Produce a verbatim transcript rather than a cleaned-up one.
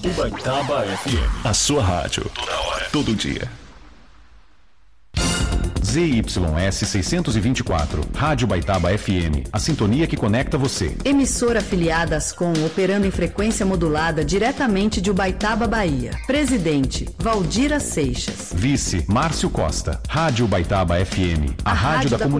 Ubaitaba F M. A sua rádio. Toda hora. Todo dia. Z Y S seiscentos e vinte e quatro, Rádio Ubaitaba F M, a sintonia que conecta você. Emissora afiliada ASCOM, operando em frequência modulada diretamente de Ubaitaba, Bahia. Presidente, Valdira Seixas. Vice, Márcio Costa. Rádio Ubaitaba F M, a, a rádio, rádio da, da comunidade.